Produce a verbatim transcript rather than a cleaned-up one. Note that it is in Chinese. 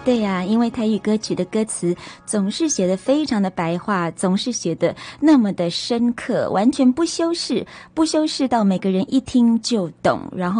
对呀、啊，因为台语歌曲的歌词总是写得非常的白话，总是写得那么的深刻，完全不修饰，不修饰到每个人一听就懂，然后